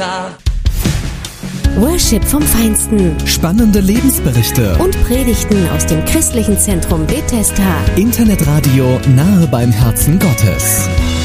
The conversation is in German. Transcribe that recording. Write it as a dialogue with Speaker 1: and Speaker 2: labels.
Speaker 1: Worship vom Feinsten.
Speaker 2: Spannende Lebensberichte
Speaker 1: und Predigten aus dem christlichen Zentrum Bethesda.
Speaker 2: Internetradio nahe beim Herzen Gottes.